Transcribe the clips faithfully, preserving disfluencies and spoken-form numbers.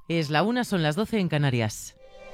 Es la una, son las doce en Canarias.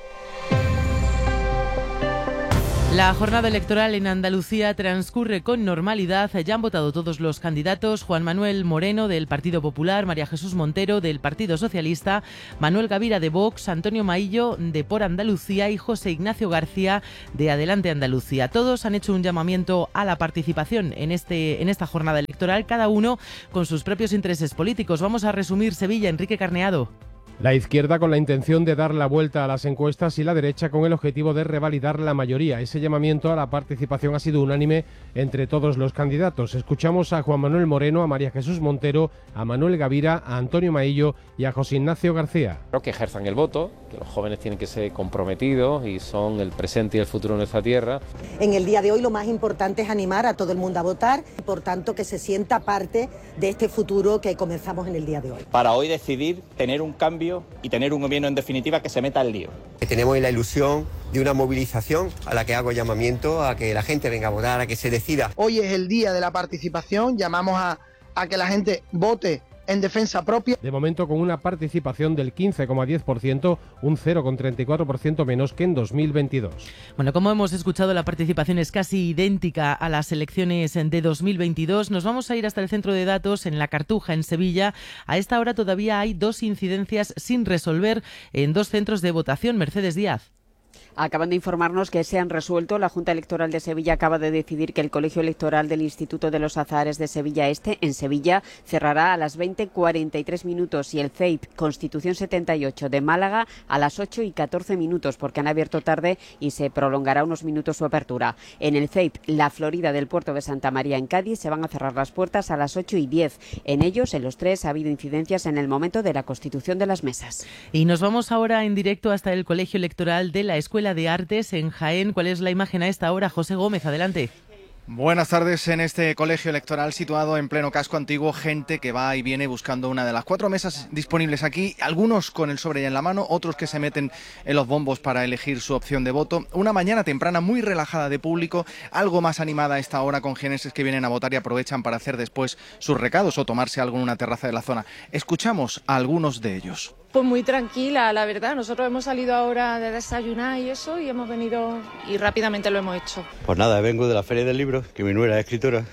La jornada electoral en Andalucía transcurre con normalidad. Ya han votado todos los candidatos: Juan Manuel Moreno del Partido Popular, María Jesús Montero del Partido Socialista, Manuel Gavira de Vox, Antonio Maillo de Por Andalucía y José Ignacio García de Adelante Andalucía. Todos han hecho un llamamiento a la participación en, este, en esta jornada electoral, cada uno con sus propios intereses políticos. Vamos a resumir Sevilla. Enrique Carneado. La izquierda con la intención de dar la vuelta a las encuestas y la derecha con el objetivo de revalidar la mayoría. Ese llamamiento a la participación ha sido unánime entre todos los candidatos. Escuchamos a Juan Manuel Moreno, a María Jesús Montero, a Manuel Gavira, a Antonio Maillo y a José Ignacio García. Creo que ejerzan el voto, que los jóvenes tienen que ser comprometidos y son el presente y el futuro de nuestra tierra. En el día de hoy lo más importante es animar a todo el mundo a votar y por tanto que se sienta parte de este futuro que comenzamos en el día de hoy. Para hoy decidir tener un cambio y tener un gobierno en definitiva que se meta al lío. Tenemos la ilusión de una movilización a la que hago llamamiento a que la gente venga a votar, a que se decida. Hoy es el día de la participación, llamamos a, a que la gente vote en defensa propia. De momento con una participación del quince coma diez por ciento, un cero coma treinta y cuatro por ciento menos que en dos mil veintidós. Bueno, como hemos escuchado, la participación es casi idéntica a las elecciones de dos mil veintidós. Nos vamos a ir hasta el centro de datos en La Cartuja, en Sevilla. A esta hora todavía hay dos incidencias sin resolver en dos centros de votación. Mercedes Díaz. Acaban de informarnos que se han resuelto. La Junta Electoral de Sevilla acaba de decidir que el Colegio Electoral del Instituto de los Azahares de Sevilla Este, en Sevilla, cerrará a las veinte cuarenta y tres minutos y el C E I P Constitución setenta y ocho de Málaga a las ocho y catorce minutos, porque han abierto tarde y se prolongará unos minutos su apertura. En el C E I P La Florida del Puerto de Santa María, en Cádiz, se van a cerrar las puertas a las ocho y diez. En ellos, en los tres, ha habido incidencias en el momento de la constitución de las mesas. Y nos vamos ahora en directo hasta el Colegio Electoral de la Escuela de Artes en Jaén. ¿Cuál es la imagen a esta hora? José Gómez, adelante. Buenas tardes. En este colegio electoral situado en pleno casco antiguo, gente que va y viene buscando una de las cuatro mesas disponibles aquí, algunos con el sobre ya en la mano, otros que se meten en los bombos para elegir su opción de voto. Una mañana temprana muy relajada de público, algo más animada a esta hora, con jienenses que vienen a votar y aprovechan para hacer después sus recados o tomarse algo en una terraza de la zona. Escuchamos a algunos de ellos. Pues muy tranquila, la verdad. Nosotros hemos salido ahora de desayunar y eso, y hemos venido y rápidamente lo hemos hecho. Pues nada, vengo de la Feria del Libro, que mi nuera es escritora.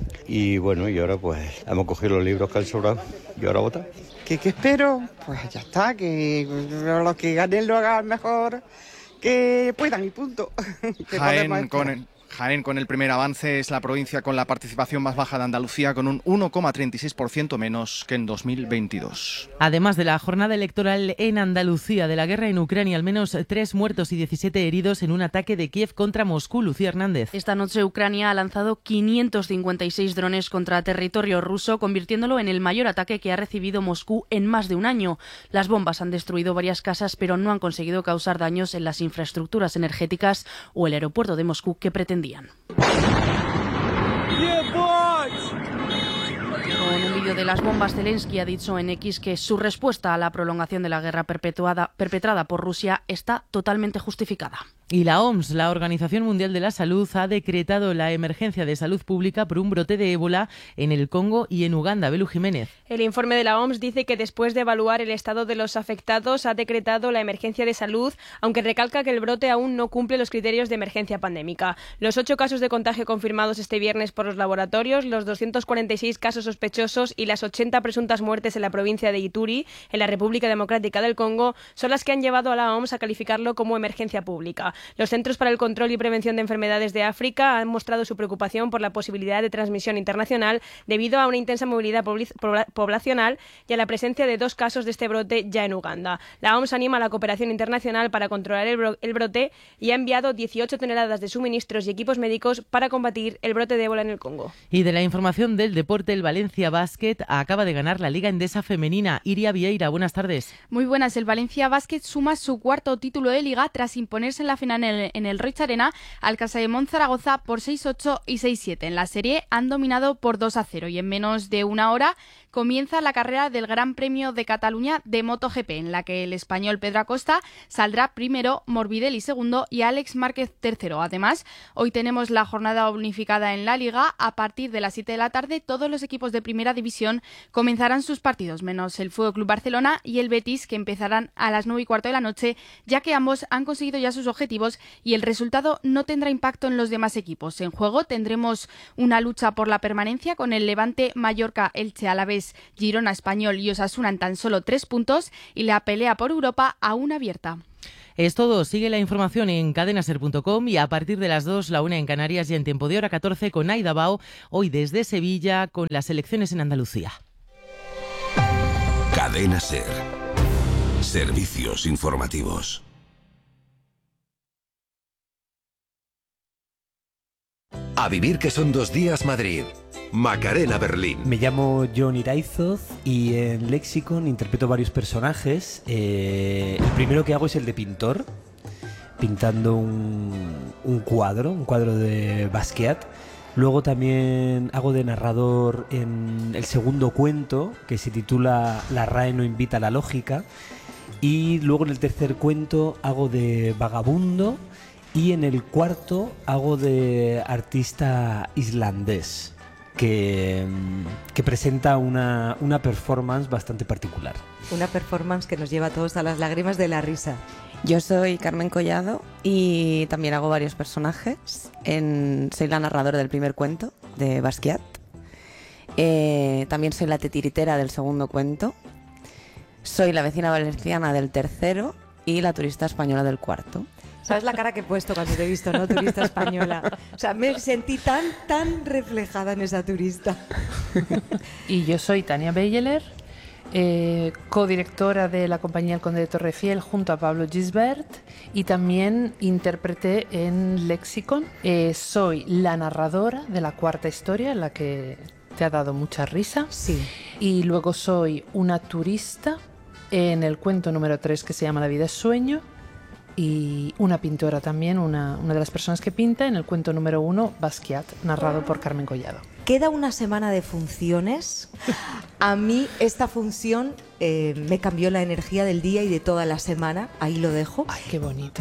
Y bueno, y ahora pues hemos cogido los libros que han sobrado y ahora votar. ¿Qué, qué espero? Pues ya está, que los que ganen lo hagan mejor, que puedan y punto. Jaén con el... Jaén, con el primer avance, es la provincia con la participación más baja de Andalucía, con un uno coma treinta y seis por ciento menos que en dos mil veintidós. Además de la jornada electoral en Andalucía, de la guerra en Ucrania, al menos tres muertos y diecisiete heridos en un ataque de Kiev contra Moscú. Lucía Hernández. Esta noche Ucrania ha lanzado quinientos cincuenta y seis drones contra territorio ruso, convirtiéndolo en el mayor ataque que ha recibido Moscú en más de un año. Las bombas han destruido varias casas, pero no han conseguido causar daños en las infraestructuras energéticas o el aeropuerto de Moscú que pretendían. En un vídeo de las bombas, Zelensky ha dicho en X que su respuesta a la prolongación de la guerra perpetuada, perpetrada por Rusia está totalmente justificada. Y la O M S, la Organización Mundial de la Salud, ha decretado la emergencia de salud pública por un brote de ébola en el Congo y en Uganda. Belu Jiménez. El informe de la O M S dice que después de evaluar el estado de los afectados ha decretado la emergencia de salud, aunque recalca que el brote aún no cumple los criterios de emergencia pandémica. Los ocho casos de contagio confirmados este viernes por los laboratorios, los doscientos cuarenta y seis casos sospechosos y las ochenta presuntas muertes en la provincia de Ituri, en la República Democrática del Congo, son las que han llevado a la O M S a calificarlo como emergencia pública. Los Centros para el Control y Prevención de Enfermedades de África han mostrado su preocupación por la posibilidad de transmisión internacional debido a una intensa movilidad poblacional y a la presencia de dos casos de este brote ya en Uganda. La O M S anima a la cooperación internacional para controlar el, bro- el brote y ha enviado dieciocho toneladas de suministros y equipos médicos para combatir el brote de ébola en el Congo. Y de la información del deporte, el Valencia Basket acaba de ganar la Liga Endesa Femenina. Iria Vieira, buenas tardes. Muy buenas. El Valencia Basket suma su cuarto título de Liga tras imponerse en la final final en el, en el Roig Arena al Casademont Zaragoza por seis ocho y seis siete. En la serie han dominado por dos a cero y en menos de una hora comienza la carrera del Gran Premio de Cataluña de MotoGP, en la que el español Pedro Acosta saldrá primero, Morbidelli segundo y Alex Márquez tercero. Además, hoy tenemos la jornada unificada en la Liga. A partir de las siete de la tarde, todos los equipos de Primera División comenzarán sus partidos, menos el F C Barcelona y el Betis, que empezarán a las nueve y cuarto de la noche, ya que ambos han conseguido ya sus objetivos y el resultado no tendrá impacto en los demás equipos. En juego tendremos una lucha por la permanencia con el Levante, Mallorca, Elche, Alavés, Girona, Español y Osasuna en tan solo tres puntos y la pelea por Europa aún abierta. Es todo. Sigue la información en cadenaser punto com y a partir de las dos, la una en Canarias y en tiempo de hora catorce con Aida Bao, hoy desde Sevilla con las elecciones en Andalucía. Cadena Ser. Servicios informativos. A vivir que son dos días Madrid. Macarena Berlín. Me llamo Jon Iraizoz y en Lexicon interpreto varios personajes. Eh, el primero que hago es el de pintor, pintando un, un cuadro, un cuadro de Basquiat. Luego también hago de narrador en el segundo cuento, que se titula La R A E no invita a la lógica. Y luego en el tercer cuento hago de vagabundo. Y en el cuarto hago de artista islandés, que, que presenta una, una performance bastante particular. Una performance que nos lleva a todos a las lágrimas de la risa. Yo soy Carmen Collado y también hago varios personajes. En, soy la narradora del primer cuento de Basquiat. Eh, también soy la titiritera del segundo cuento. Soy la vecina valenciana del tercero y la turista española del cuarto. ¿Sabes la cara que he puesto cuando te he visto, no? Turista española. O sea, me sentí tan, tan reflejada en esa turista. Y yo soy Tania Belleler, eh, codirectora de la compañía El Conde de Torrefiel junto a Pablo Gisbert y también intérprete en Lexicon. Eh, soy la narradora de la cuarta historia, en la que te ha dado mucha risa. Sí. Y luego soy una turista en el cuento número tres que se llama La vida es sueño. Y una pintora también, una, una de las personas que pinta en el cuento número uno, Basquiat, narrado por Carmen Collado. Queda una semana de funciones. A mí esta función eh, me cambió la energía del día y de toda la semana. Ahí lo dejo. Ay, qué bonito.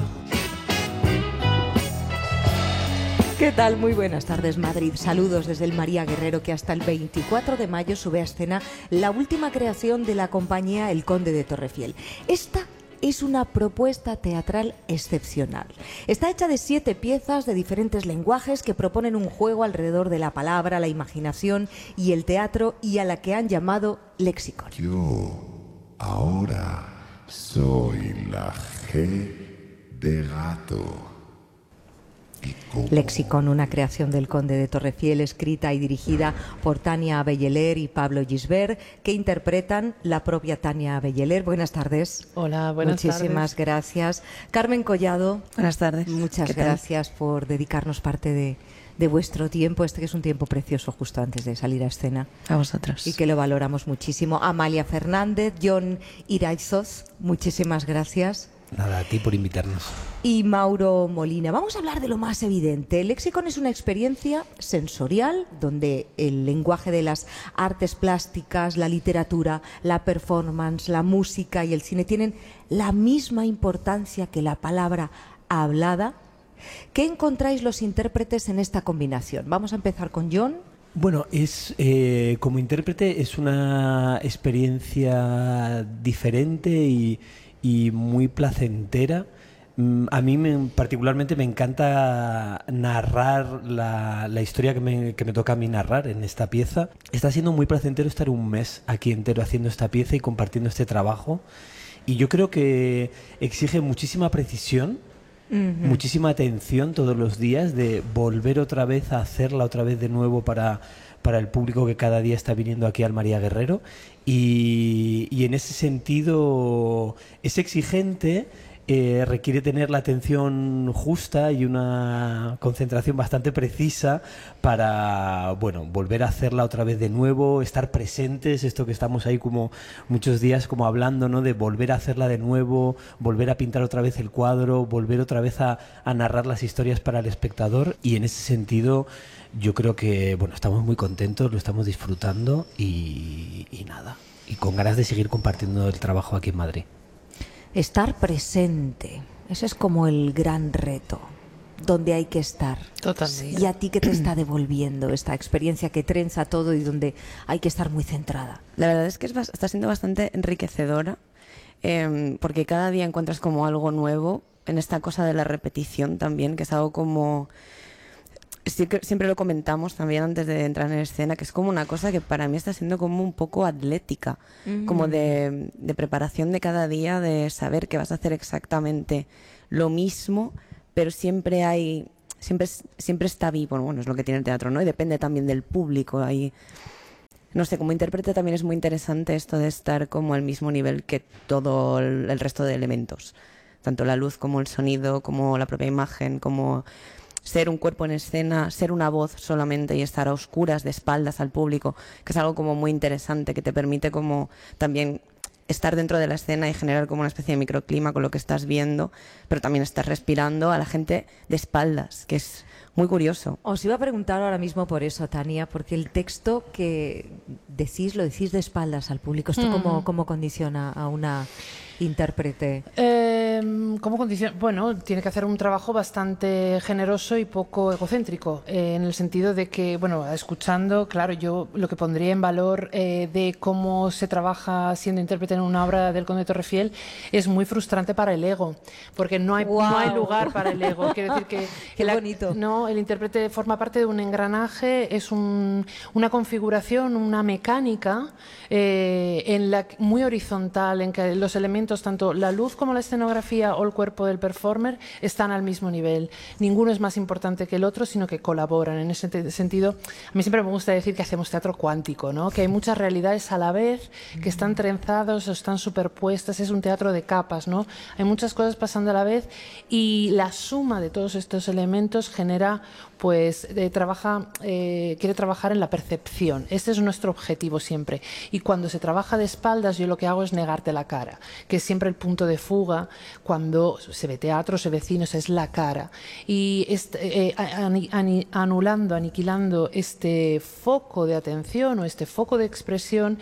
¿Qué tal? Muy buenas tardes, Madrid. Saludos desde el María Guerrero, que hasta el veinticuatro de mayo sube a escena la última creación de la compañía El Conde de Torrefiel. Esta es una propuesta teatral excepcional. Está hecha de siete piezas de diferentes lenguajes que proponen un juego alrededor de la palabra, la imaginación y el teatro, y a la que han llamado Lexicon. Yo ahora soy la G de gato. Lexicon, una creación del Conde de Torrefiel, escrita y dirigida por Tania Belleler y Pablo Gisbert, que interpretan la propia Tania Belleler. Buenas tardes. Hola, buenas Muchísimas tardes. Muchísimas gracias. Carmen Collado. Buenas tardes. Muchas gracias por dedicarnos parte de, de vuestro tiempo, este que es un tiempo precioso justo antes de salir a escena. A vosotros. Y que lo valoramos muchísimo. Amalia Fernández, Jon Iraizoz, muchísimas gracias. Nada, a ti por invitarnos. Y Mauro Molina. Vamos a hablar de lo más evidente. El Lexicon es una experiencia sensorial donde el lenguaje de las artes plásticas, la literatura, la performance, la música y el cine tienen la misma importancia que la palabra hablada. ¿Qué encontráis los intérpretes en esta combinación? Vamos a empezar con Jon. Bueno, es eh, como intérprete es una experiencia diferente y, y muy placentera. A mí me, particularmente me encanta narrar la, la historia que me, que me toca a mí narrar en esta pieza. Está siendo muy placentero estar un mes aquí entero haciendo esta pieza y compartiendo este trabajo. Y yo creo que exige muchísima precisión, uh-huh. muchísima atención todos los días de volver otra vez a hacerla otra vez de nuevo para, para el público que cada día está viniendo aquí al María Guerrero. Y, y en ese sentido es exigente. eh, requiere tener la atención justa y una concentración bastante precisa para, bueno, volver a hacerla otra vez de nuevo, estar presentes, esto que estamos ahí como muchos días como hablando, ¿no? De volver a hacerla de nuevo, volver a pintar otra vez el cuadro, volver otra vez a, a narrar las historias para el espectador, y en ese sentido yo creo que, bueno, estamos muy contentos, lo estamos disfrutando y, y nada, y con ganas de seguir compartiendo el trabajo aquí en Madrid. Estar presente, ese es como el gran reto, donde hay que estar. Totalmente. ¿Y a ti qué te está devolviendo esta experiencia que trenza todo y donde hay que estar muy centrada? La verdad es que es, está siendo bastante enriquecedora, eh, porque cada día encuentras como algo nuevo en esta cosa de la repetición también, que es algo como... Siempre lo comentamos también antes de entrar en escena, que es como una cosa que para mí está siendo como un poco atlética, mm. como de, de preparación de cada día, de saber que vas a hacer exactamente lo mismo, pero siempre hay, siempre, siempre está vivo, bueno, es lo que tiene el teatro, ¿no? Y depende también del público. Ahí, no sé, como intérprete también es muy interesante esto de estar como al mismo nivel que todo el, el resto de elementos, tanto la luz como el sonido, como la propia imagen, como... ser un cuerpo en escena, ser una voz solamente y estar a oscuras, de espaldas al público, que es algo como muy interesante, que te permite como también estar dentro de la escena y generar como una especie de microclima con lo que estás viendo, pero también estás respirando a la gente de espaldas, que es muy curioso. Os iba a preguntar ahora mismo por eso, Tania, porque el texto que decís, lo decís de espaldas al público. ¿Esto mm. cómo, cómo condiciona a una intérprete? Eh, ¿Cómo condiciona? Bueno, tiene que hacer un trabajo bastante generoso y poco egocéntrico, eh, en el sentido de que, bueno, escuchando, claro, yo lo que pondría en valor eh, de cómo se trabaja siendo intérprete en una obra del Conde de Torrefiel es muy frustrante para el ego, porque no hay, wow. no hay lugar para el ego. Quiero decir que Qué el, bonito. No, el intérprete forma parte de un engranaje, es un, una configuración, una mecánica eh, en la, muy horizontal, en que los elementos, tanto la luz como la escenografía o el cuerpo del performer, están al mismo nivel. Ninguno es más importante que el otro, sino que colaboran. En ese sentido, a mí siempre me gusta decir que hacemos teatro cuántico, ¿no? Que hay muchas realidades a la vez, que están trenzados o están superpuestas. Es un teatro de capas, ¿no? Hay muchas cosas pasando a la vez y la suma de todos estos elementos genera, pues, eh, trabaja, eh, quiere trabajar en la percepción. Este es nuestro objetivo siempre. Y cuando se trabaja de espaldas, yo lo que hago es negarte la cara, que es siempre el punto de fuga. Cuando se ve teatro, se ve cine, es la cara. Y este, eh, an, an, anulando, aniquilando este foco de atención o este foco de expresión,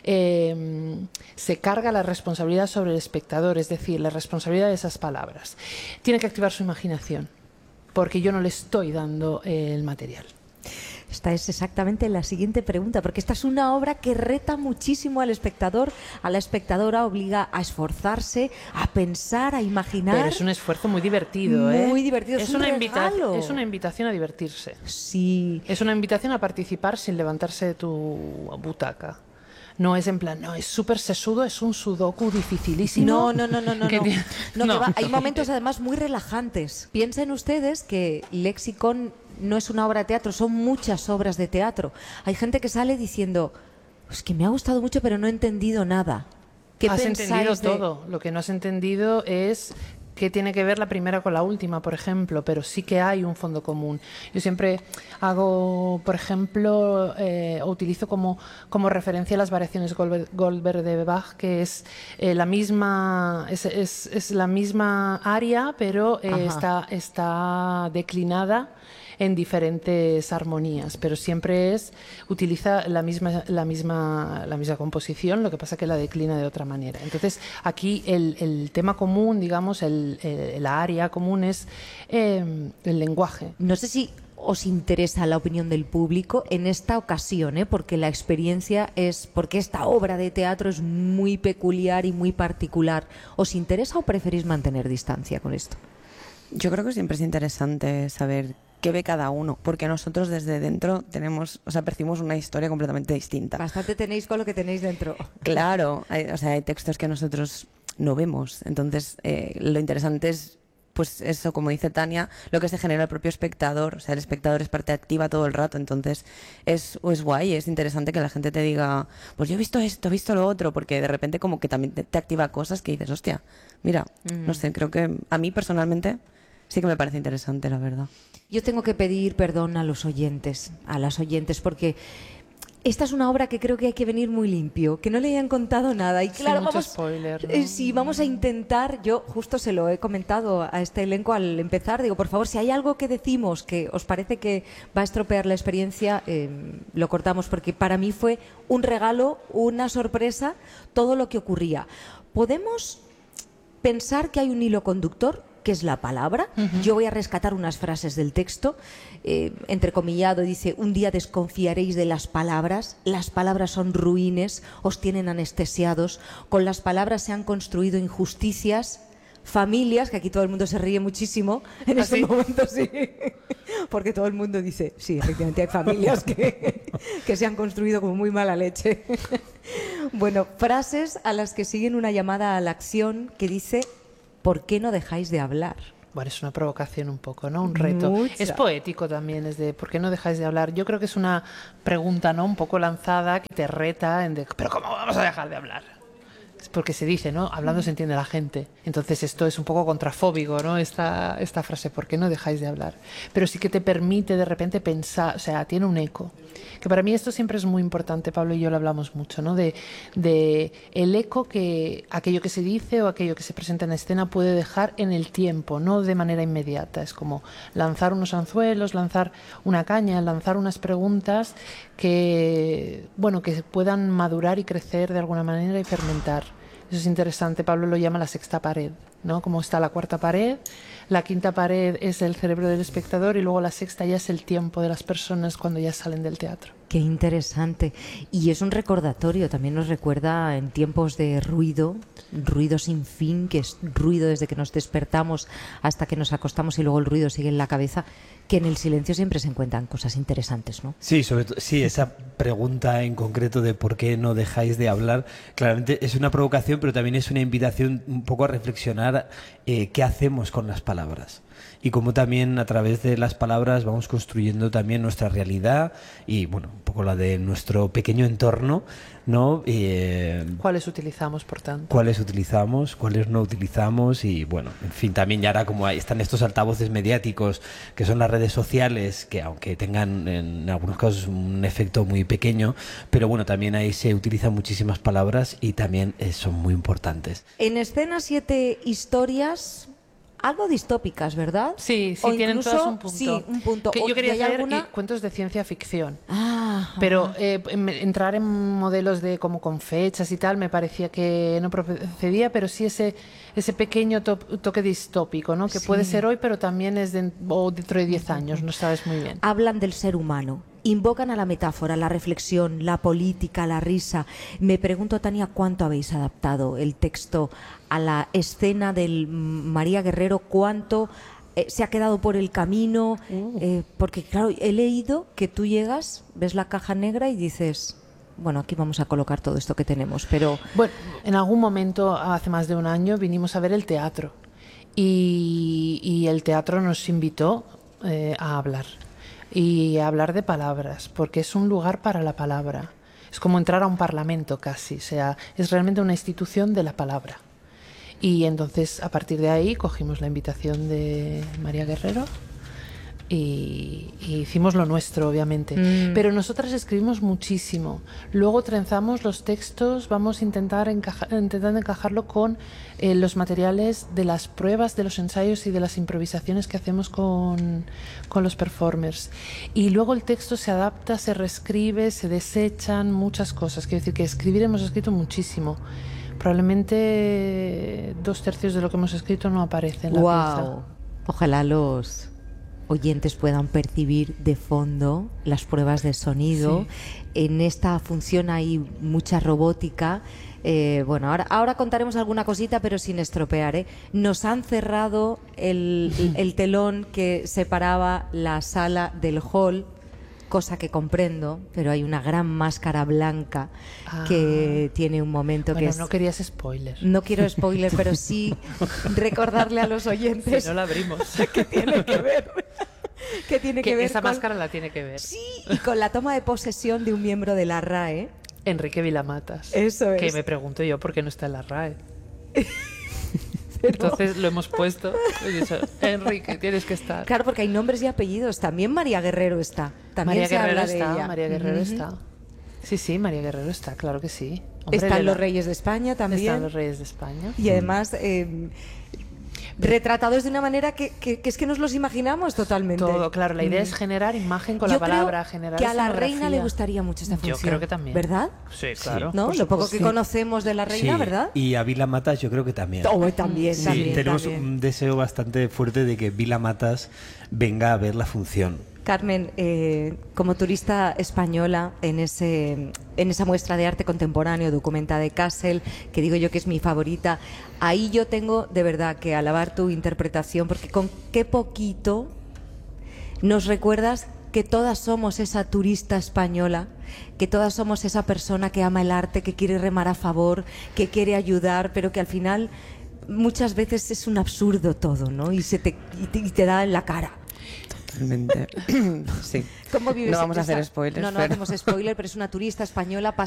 eh, se carga la responsabilidad sobre el espectador, es decir, la responsabilidad de esas palabras. Tiene que activar su imaginación, porque yo no le estoy dando el material. Esta es exactamente la siguiente pregunta, porque esta es una obra que reta muchísimo al espectador, a la espectadora, obliga a esforzarse, a pensar, a imaginar. Pero es un esfuerzo muy divertido, ¿eh? Muy divertido, es, es un una regalo. Es una invitación a divertirse. Sí. Es una invitación a participar sin levantarse de tu butaca. No es en plan, no, es súper sesudo, es un sudoku dificilísimo. No, no, no, no, no. Que no. tiene... no, no. Que va. Hay momentos además muy relajantes. Piensen ustedes que Lexicon no es una obra de teatro, son muchas obras de teatro. Hay gente que sale diciendo, es que me ha gustado mucho, pero no he entendido nada. ¿Qué has pensáis entendido de... todo. Lo que no has entendido es qué tiene que ver la primera con la última, por ejemplo, pero sí que hay un fondo común. Yo siempre hago, por ejemplo, eh, o utilizo como, como referencia las variaciones Goldberg, Goldberg de Bach, que es eh, la misma es, es, es la misma aria, pero eh, está, está declinada en diferentes armonías, pero siempre es utiliza la misma la misma la misma composición, lo que pasa que la declina de otra manera. Entonces aquí el, el tema común, digamos, el, el, la área común es eh, el lenguaje. No sé si os interesa la opinión del público en esta ocasión, ¿eh? Porque la experiencia es, porque esta obra de teatro es muy peculiar y muy particular. ¿Os interesa o preferís mantener distancia con esto? Yo creo que siempre es interesante saber qué ve cada uno, porque nosotros desde dentro tenemos, o sea, percibimos una historia completamente distinta. Bastante tenéis con lo que tenéis dentro. Claro, hay, o sea, hay textos que nosotros no vemos, entonces eh, lo interesante es pues eso, como dice Tania, lo que se genera el propio espectador. O sea, el espectador es parte activa todo el rato, entonces es, es guay, es interesante que la gente te diga, pues yo he visto esto, he visto lo otro, porque de repente como que también te, te activa cosas que dices, hostia, mira, mm. no sé, creo que a mí personalmente sí que me parece interesante, la verdad. Yo tengo que pedir perdón a los oyentes, a las oyentes, porque esta es una obra que creo que hay que venir muy limpio, que no le hayan contado nada. Y claro, sí, mucho vamos, spoiler, ¿no? eh, sí, vamos a intentar, yo justo se lo he comentado a este elenco al empezar, digo, por favor, si hay algo que decimos que os parece que va a estropear la experiencia, eh, lo cortamos, porque para mí fue un regalo, una sorpresa, todo lo que ocurría. ¿Podemos pensar que hay un hilo conductor, que es la palabra? Uh-huh. Yo voy a rescatar unas frases del texto. Eh, entrecomillado dice: un día desconfiaréis de las palabras, las palabras son ruines, os tienen anestesiados, con las palabras se han construido injusticias, familias, que aquí todo el mundo se ríe muchísimo en este momento, sí, porque todo el mundo dice, sí, efectivamente hay familias que, que se han construido como muy mala leche. Bueno, frases a las que siguen una llamada a la acción que dice: ¿por qué no dejáis de hablar? Bueno, es una provocación un poco, ¿no? Un reto. Mucha. Es poético también, es de ¿por qué no dejáis de hablar? Yo creo que es una pregunta, ¿no? Un poco lanzada que te reta en de ¿pero cómo vamos a dejar de hablar? Es porque se dice, ¿no? Hablando se entiende la gente. Entonces esto es un poco contrafóbico, ¿no? Esta, esta frase, ¿por qué no dejáis de hablar? Pero sí que te permite de repente pensar, o sea, tiene un eco. Que para mí esto siempre es muy importante, Pablo y yo lo hablamos mucho, ¿no? De, de el eco que aquello que se dice o aquello que se presenta en escena puede dejar en el tiempo, no de manera inmediata. Es como lanzar unos anzuelos, lanzar una caña, lanzar unas preguntas que, bueno, que puedan madurar y crecer de alguna manera y fermentar. Eso es interesante. Pablo lo llama la sexta pared, ¿no? Como está la cuarta pared, la quinta pared es el cerebro del espectador y luego la sexta ya es el tiempo de las personas cuando ya salen del teatro. Qué interesante. Y es un recordatorio, también nos recuerda en tiempos de ruido, ruido sin fin, que es ruido desde que nos despertamos hasta que nos acostamos y luego el ruido sigue en la cabeza, que en el silencio siempre se encuentran cosas interesantes, ¿no? Sí, sobre todo, sí, esa pregunta en concreto de por qué no dejáis de hablar, claramente es una provocación, pero también es una invitación un poco a reflexionar eh, qué hacemos con las palabras. Y cómo también a través de las palabras vamos construyendo también nuestra realidad y, bueno, un poco la de nuestro pequeño entorno, ¿no? Eh, ¿Cuáles utilizamos, por tanto? ¿Cuáles utilizamos? ¿Cuáles no utilizamos? Y, bueno, en fin, también ya ahora como hay, están estos altavoces mediáticos que son las redes sociales, que aunque tengan en algunos casos un efecto muy pequeño, pero bueno, también ahí se utilizan muchísimas palabras y también eh, son muy importantes. En escena siete historias algo distópicas, ¿verdad? Sí, sí, o tienen incluso, todas un punto. Sí, un punto. Que yo quería hacer alguna... eh, cuentos de ciencia ficción. Ah, pero eh, entrar en modelos de como con fechas y tal me parecía que no procedía, pero sí ese ese pequeño to toque distópico, ¿no? Que sí. Puede ser hoy, pero también es de, o dentro de diez años, no sabes muy bien. Hablan del ser humano. Invocan a la metáfora, la reflexión, la política, la risa. Me pregunto, Tania, ¿cuánto habéis adaptado el texto a la escena del María Guerrero? ¿Cuánto eh, se ha quedado por el camino? Uh. Eh, porque, claro, he leído que tú llegas, ves la caja negra y dices, bueno, aquí vamos a colocar todo esto que tenemos, pero... Bueno, en algún momento, hace más de un año, vinimos a ver el teatro y, y el teatro nos invitó eh, a hablar. Y hablar de palabras, porque es un lugar para la palabra. Es como entrar a un parlamento casi, o sea, es realmente una institución de la palabra. Y entonces, a partir de ahí, cogimos la invitación de María Guerrero y, y hicimos lo nuestro, obviamente. Mm. Pero nosotras escribimos muchísimo. Luego trenzamos los textos, vamos a intentar encaja, intentando encajarlo con eh, los materiales de las pruebas, de los ensayos y de las improvisaciones que hacemos con, con los performers. Y luego el texto se adapta, se reescribe, se desechan muchas cosas. Quiero decir que escribir hemos escrito muchísimo. Probablemente dos tercios de lo que hemos escrito no aparece en la wow. pieza. Ojalá los oyentes puedan percibir de fondo las pruebas de sonido. Sí. En esta función hay mucha robótica. Eh, bueno, ahora, ahora contaremos alguna cosita, pero sin estropear, ¿eh? Nos han cerrado el, el telón que separaba la sala del hall. cosa que comprendo, pero hay una gran máscara blanca ah. que tiene un momento bueno, que es... no querías spoiler. No quiero spoiler, pero sí recordarle a los oyentes... Si no la abrimos. que tiene que ver... que tiene que, que ver esa con... máscara la tiene que ver. Sí, y con la toma de posesión de un miembro de la R A E. Enrique Vilamatas. Eso es. Que me pregunto yo por qué no está en la R A E. Entonces lo hemos puesto. He dicho, Enrique, tienes que estar. Claro, porque hay nombres y apellidos. También María Guerrero está. También María se Guerrero habla de está. ella. María Guerrero uh-huh. está. Sí, sí, María Guerrero está, claro que sí. Hombre, Están la... los Reyes de España también. Están los Reyes de España. Y además... Eh, retratados de una manera que, que, que es que nos los imaginamos totalmente. Todo, claro. La idea mm. es generar imagen con Yo la palabra, creo generar que a la escenografía. reina le gustaría mucho esta función. Yo creo que también. ¿Verdad? Sí, claro. ¿No? Lo poco que conocemos de la reina, sí. ¿verdad? Y a Vila Matas yo creo que también. Oh, también, sí, también. Tenemos también. un deseo bastante fuerte de que Vila Matas venga a ver la función. Carmen, eh, como turista española en ese en esa muestra de arte contemporáneo, Documenta de Kassel, que digo yo que es mi favorita, ahí yo tengo de verdad que alabar tu interpretación, porque con qué poquito nos recuerdas que todas somos esa turista española, que todas somos esa persona que ama el arte, que quiere remar a favor, que quiere ayudar, pero que al final muchas veces es un absurdo todo, ¿no? Y se te, y te, y te da en la cara. Totalmente. Sí. ¿Cómo vives no vamos esa... a hacer spoilers. No, no pero... hacemos spoiler, pero es una turista española